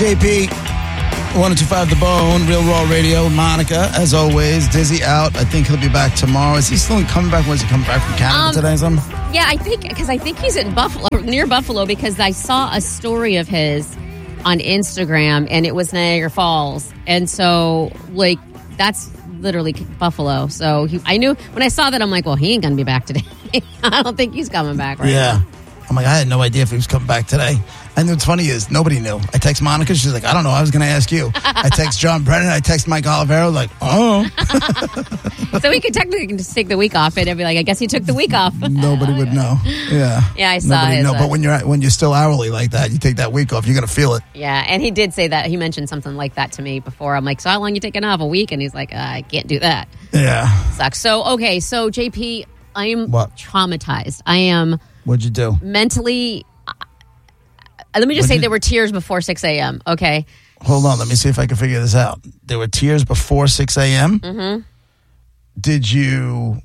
JP, 102.5 The Bone, Real Raw Radio. Monica, as always. Dizzy out. I think he'll be back tomorrow. Is he still coming back? Was he coming back from Canada today or something? Yeah, I think he's in Buffalo, near Buffalo, because I saw a story of his on Instagram, and it was Niagara Falls. And so, like, that's literally Buffalo. So I knew when I saw that, I'm like, well, he ain't going to be back today. I don't think he's coming back right now. I'm like, I had no idea if he was coming back today. And what's funny is nobody knew. I text Monica. She's like, I don't know. I was going to ask you. I text John Brennan. I text Mike Olivero. Like, oh. So we could technically just take the week off, and I'd be like, I guess he took the week off. Nobody would know. Yeah. Yeah, I saw Nobody his. know. But when you're still hourly like that, you take that week off, you're going to feel it. Yeah, and he did say that. He mentioned something like that to me before. I'm like, so how long you taking off? A week? And he's like, I can't do that. Yeah. Sucks. So, okay. So, JP, I am traumatized. I am. What'd you do? Mentally. Let me just say there were tears before 6 a.m., okay? Hold on. Let me see if I can figure this out. There were tears before 6 a.m.? Mm-hmm. Did you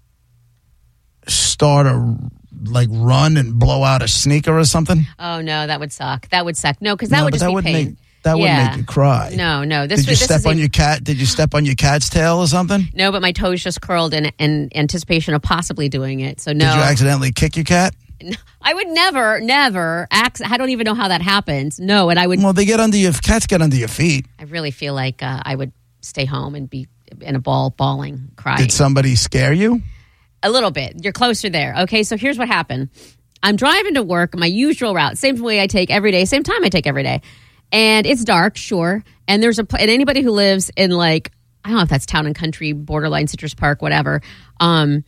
start run and blow out a sneaker or something? Oh, no, that would suck. That would suck. No, because that would just be pain. That would make you cry. No. Did you step on your cat? Did you step on your cat's tail or something? No, but my toes just curled in anticipation of possibly doing it. So, no. Did you accidentally kick your cat? I would never. I don't even know how that happens. No, and I would. Well, cats get under your feet. I really feel like I would stay home and be in a bawling, crying. Did somebody scare you? A little bit. You're closer there. Okay, so here's what happened. I'm driving to work, my usual route, same way I take every day, same time I take every day. And it's dark, sure. And and anybody who lives in, like, I don't know if that's Town and Country, borderline Citrus Park, whatever. And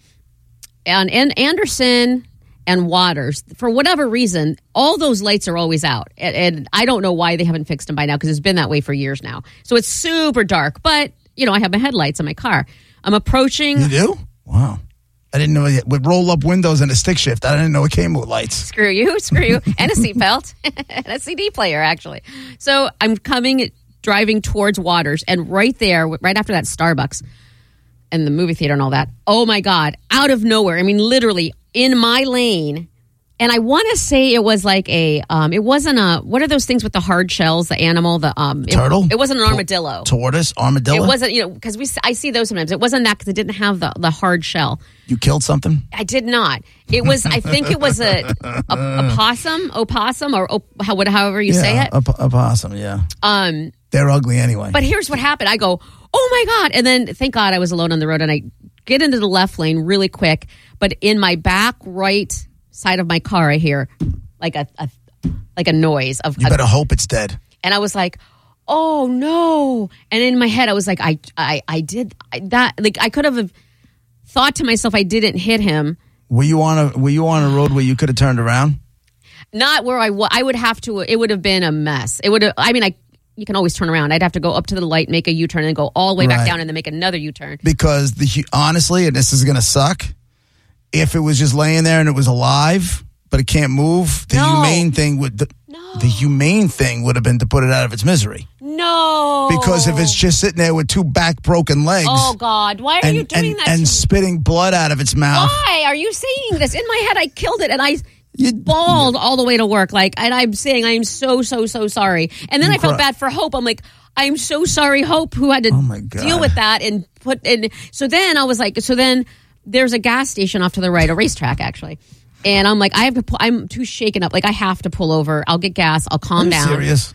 Anderson and Waters, for whatever reason, all those lights are always out. And I don't know why they haven't fixed them by now, because it's been that way for years now. So it's super dark. But, I have my headlights on my car. I'm approaching. You do? Wow. I didn't know it would roll up windows and a stick shift. I didn't know it came with lights. Screw you. And a seatbelt. And a CD player, actually. So I'm driving towards Waters. And right there, right after that Starbucks and the movie theater and all that, oh my God, out of nowhere. I mean, literally in my lane. And I want to say it was like it wasn't what are those things with the hard shells, the animal, turtle? It wasn't an armadillo. Tortoise? Armadillo? It wasn't, because I see those sometimes. It wasn't that, because it didn't have the hard shell. You killed something? I did not. It was, I think it was a opossum, or however you say it. A possum, yeah. They're ugly anyway. But here's what happened. I go, oh my God. And then, thank God I was alone on the road, and I get into the left lane really quick. But in my back right side of my car, I hear like a noise of. You better hope it's dead. And I was like, oh no! And in my head, I was like, I did that. Like, I could have thought to myself, I didn't hit him. Were you on a road where you could have turned around? Not where I would have to. It would have been a mess. It would have. I mean, you can always turn around. I'd have to go up to the light, make a U-turn, and go all the way back down, and then make another U-turn. Because honestly, and this is going to suck, if it was just laying there and it was alive, but it can't move, the humane thing would have been to put it out of its misery. No. Because if it's just sitting there with two back broken legs. Oh, God. Why are you doing that? And spitting blood out of its mouth. Why are you saying this? In my head, I killed it, and I bawled all the way to work. And I'm saying, I am so, so, so sorry. And then I felt bad for Hope. I'm like, I'm so sorry, Hope, who had to deal with that. So then I was like, there's a gas station off to the right, a racetrack, actually. And I'm like, I'm too shaken up. Like, I have to pull over. I'll get gas. I'll calm down. Serious?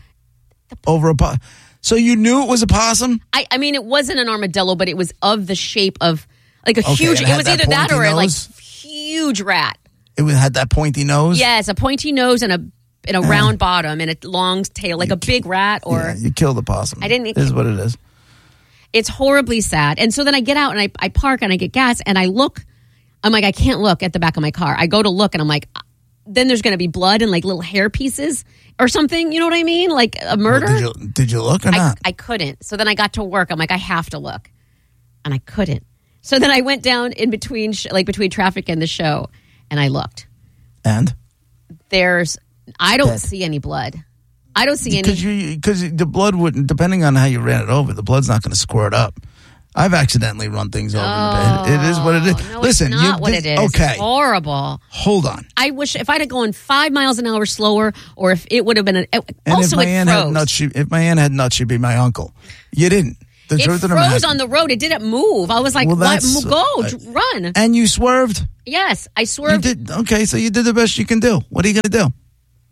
So you knew it was a possum? I mean, it wasn't an armadillo, but it was of the shape of like a huge. It was either that or a huge rat. It had that pointy nose? Yes, a pointy nose and a round bottom and a long tail, like a big rat. Or you killed the possum. I didn't. It is what it is. It's horribly sad. And so then I get out and I park and I get gas and I look. I'm like, I can't look at the back of my car. I go to look and I'm like, then there's going to be blood and like little hair pieces or something. You know what I mean? Like a murder. Well, did you look or not? I couldn't. So then I got to work. I'm like, I have to look. And I couldn't. So then I went down in between, between traffic and the show, and I looked. And? I don't see any blood. I don't see any. Because the blood wouldn't, depending on how you ran it over, the blood's not going to squirt up. I've accidentally run things over in bed. It is what it is. No, Listen, it's not what it is. Okay. It's horrible. Hold on. I wish if I'd have gone 5 miles an hour slower, or if it would have been if my aunt had nuts, she'd be my uncle. You didn't. It froze on the road. It didn't move. I was like, run. And you swerved? Yes, I swerved. You did, okay, so you did the best you can do. What are you going to do?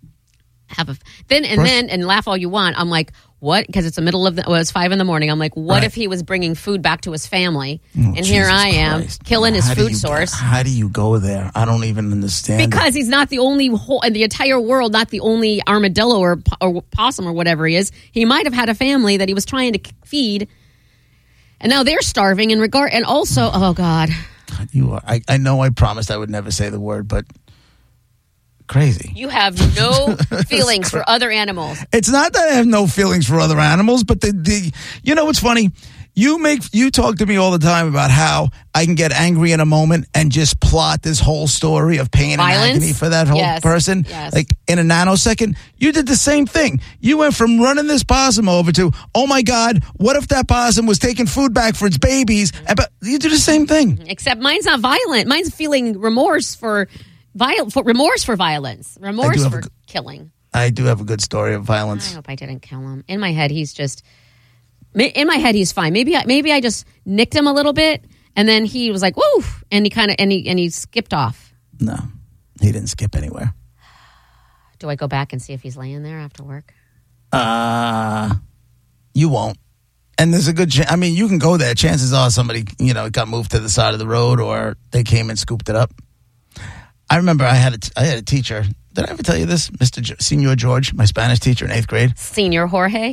And laugh all you want. I'm like, what? Because it's the middle of it's 5 a.m. I'm like, what if he was bringing food back to his family? And here I am killing his food source. How do you go there? I don't even understand. Because he's not the only in the entire world, not the only armadillo or possum or whatever he is. He might have had a family that he was trying to feed, and now they're starving. And also, oh God, you are. I know. I promised I would never say the word, but. Crazy. You have no feelings for other animals. It's not that I have no feelings for other animals, but you know what's funny? You talk to me all the time about how I can get angry in a moment and just plot this whole story of pain and agony for that whole person. Yes. Like in a nanosecond. You did the same thing. You went from running this possum over to, oh my God, what if that possum was taking food back for its babies? But you do the same thing. Except mine's not violent. Mine's feeling remorse for violence, remorse for killing. I do have a good story of violence. I hope I didn't kill him. In my head, he's fine. Maybe I just nicked him a little bit, and then he was like, "Woo!" and he skipped off. No, he didn't skip anywhere. Do I go back and see if he's laying there after work? You won't. And there's a good chance. I mean, you can go there. Chances are somebody, got moved to the side of the road, or they came and scooped it up. I remember I had a teacher. Did I ever tell you this? Senor George, my Spanish teacher in 8th grade. Senor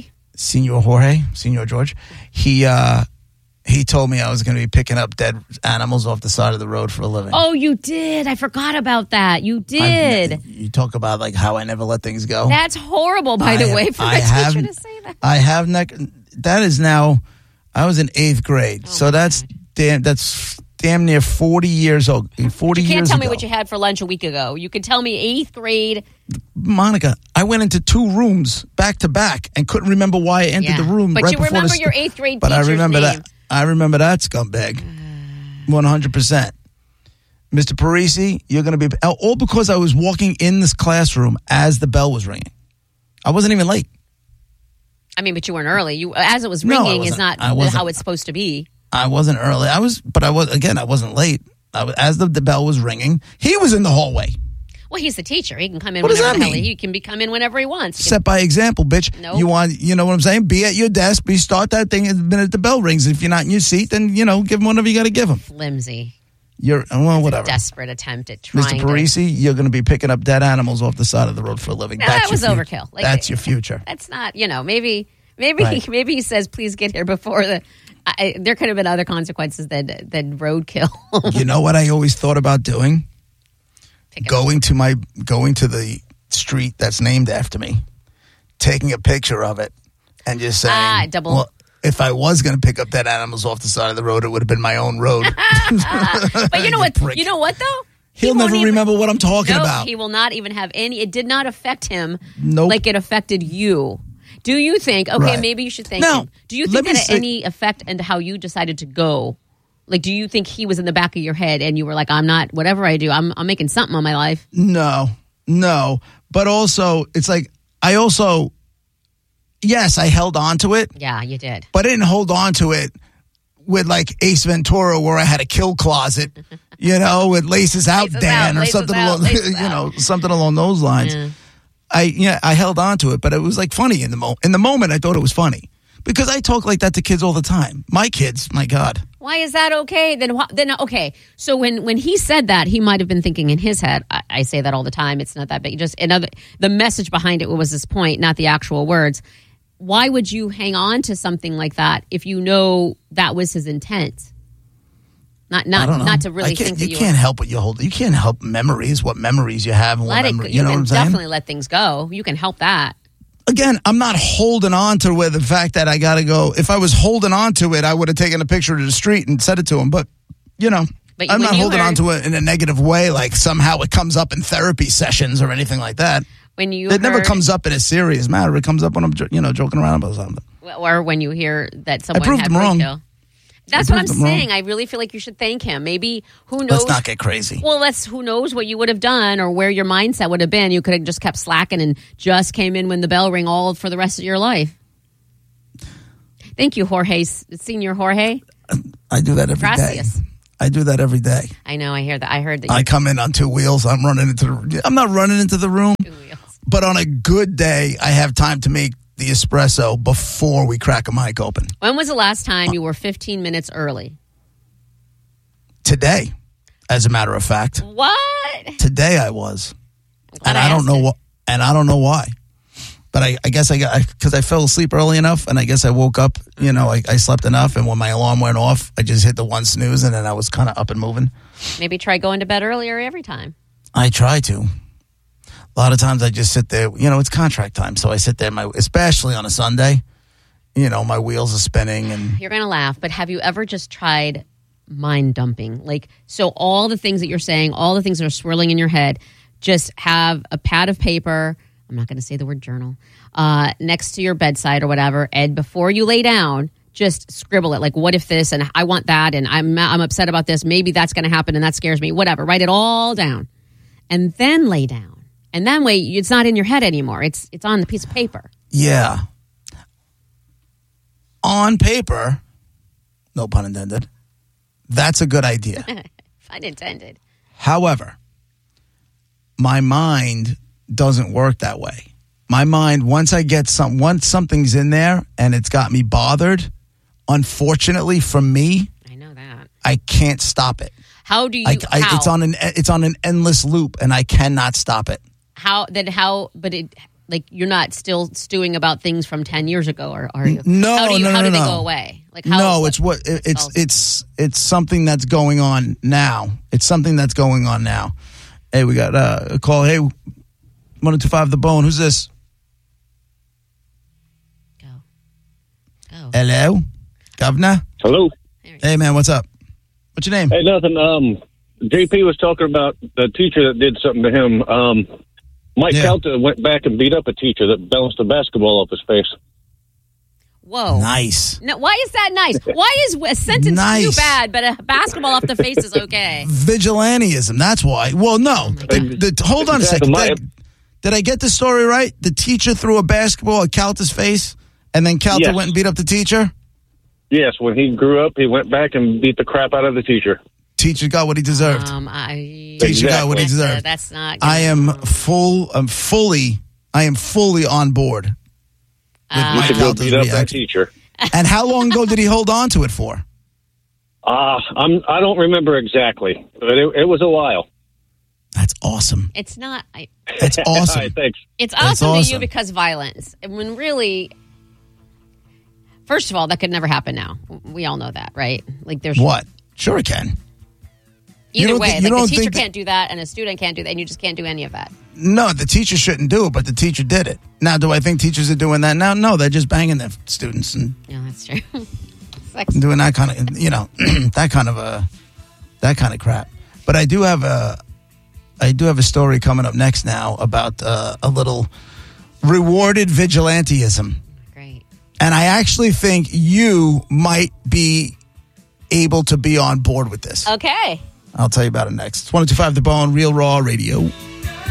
George. He told me I was going to be picking up dead animals off the side of the road for a living. Oh, you did. I forgot about that. You did. You talk about like how I never let things go. That's horrible, by the way, for my teacher to say that. That is now, I was in 8th grade. So that's damn near 40 years old. 40 years ago. You can't tell me what you had for lunch a week ago. You could tell me 8th grade. Monica, I went into 2 rooms back to back and couldn't remember why I entered the room. But you remember your 8th grade but teacher's name. I remember that scumbag. 100%. Mr. Parisi, you're going to be... All because I was walking in this classroom as the bell was ringing. I wasn't even late. I mean, but you weren't early. As it was ringing is not how it's supposed to be. I wasn't early. I wasn't late. As the bell was ringing, he was in the hallway. Well, he's the teacher. He can come in whenever he can come in whenever he wants. Set by example, bitch. Nope. You know what I'm saying? Be at your desk. Start that thing the minute the bell rings. If you're not in your seat, then, give him whatever you got to give him. Flimsy. Whatever. A desperate attempt at trying Mr. Parisi, you're going to be picking up dead animals off the side of the road for a living. That was overkill. That's your future. That's not, maybe he says, please get here before there could have been other consequences than roadkill. You know what I always thought about doing? Going to the street that's named after me, taking a picture of it, and just saying, well, if I was going to pick up dead animals off the side of the road, it would have been my own road. But you know what? You know what though? He'll never remember what I'm talking about. He will not even have any. It did not affect him Nope. like it affected you. Do you think? Okay, Right. Maybe you should thank him. Do you think that had any effect into how you decided to go? Like, do you think he was in the back of your head and you were like, I'm not, whatever I do, I'm making something on my life? No. But also, it's like, yes, I held on to it. Yeah, you did. But I didn't hold on to it with like Ace Ventura where I had a kill closet, with laces out, Dan, or something something along those lines. Yeah. I held on to it, but it was like funny in the moment. In the moment, I thought it was funny. Because I talk like that to kids all the time. My kids, my God. Why is that okay? Then okay. So when he said that, he might have been thinking in his head. I say that all the time. It's not that big. Just the message behind it was his point, not the actual words. Why would you hang on to something like that if you know that was his intent? Not to really think that you can't help what you hold. You can't help memories. What memories you have. You know what I'm saying? Definitely let things go. You can help that. Again, I'm not holding on to the fact that I got to go. If I was holding on to it, I would have taken a picture of the street and sent it to him. But, I'm not holding on to it in a negative way, like somehow it comes up in therapy sessions or anything like that. It never comes up in a serious matter. It comes up when I'm, joking around about something. Or when you hear that someone I proved him wrong. That's what I'm saying. I really feel like you should thank him. Maybe, who knows? Let's not get crazy. Well, who knows what you would have done or where your mindset would have been. You could have just kept slacking and just came in when the bell rang all for the rest of your life. Thank you, Jorge. Senior Jorge. I do that every day. I do that every day. I know. I hear that. I heard that. I come in on 2 wheels. I'm not running into the room. 2 wheels. But on a good day, I have time to make the espresso before we crack a mic open. When was the last time you were 15 minutes early? Today, as a matter of fact. What? Today I was. And I don't know why. But I guess because I fell asleep early enough, and I guess I woke up, I slept enough, and when my alarm went off, I just hit the one snooze, and then I was kind of up and moving. Maybe try going to bed earlier every time. I try to. A lot of times I just sit there, it's contract time, so I sit there, especially on a Sunday, my wheels are spinning. And you're going to laugh, but have you ever just tried mind dumping? So all the things that you're saying, all the things that are swirling in your head, just have a pad of paper, I'm not going to say the word journal, next to your bedside or whatever, and before you lay down, just scribble it, what if this, and I want that, and I'm upset about this, maybe that's going to happen, and that scares me, whatever. Write it all down, and then lay down. And that way, it's not in your head anymore. It's on the piece of paper. Yeah. On paper, no pun intended, that's a good idea. Pun intended. However, my mind doesn't work that way. My mind, once something's in there and it's got me bothered, unfortunately for me, I know that, I can't stop it. How do you? It's on an endless loop, and I cannot stop it. You're not still stewing about things from 10 years ago, or are you? No, how do they go away? It's something that's going on now. It's something that's going on now. Hey, we got a call. Hey, 1025 The Bone. Who's this? Go. Hello? Governor? Hello. Hey, man, what's up? What's your name? Hey, nothing. JP was talking about the teacher that did something to him. Mike Calta went back and beat up a teacher that bounced a basketball off his face. Whoa. Nice. No, why is that nice? Why is a sentence too bad, but a basketball off the face is okay? Vigilantism, that's why. Well, no. Hold on a second. Did I get the story right? The teacher threw a basketball at Calta's face, and then Calta went and beat up the teacher? Yes, when he grew up, he went back and beat the crap out of the teacher. Teacher got what he deserved. Teacher got what he deserved. That's not. I am fully on board. You should go beat up that teacher. And how long ago did he hold on to it for? I don't remember exactly, but it was a while. That's awesome. It's not. It's awesome. Right, thanks. It's awesome to you because violence. When really, first of all, that could never happen now. We all know that, right? There's what? Sure, it can. Either way, the teacher can't do that, and a student can't do that, and you just can't do any of that. No, the teacher shouldn't do it, but the teacher did it. Now, do I think teachers are doing that now? No, they're just banging their students and that's true. doing that kind of, that kind of crap. But I do have a story coming up next now about a little rewarded vigilantism. Great. And I actually think you might be able to be on board with this. Okay. I'll tell you about it next. It's 1025 The Bone, Real Raw Radio.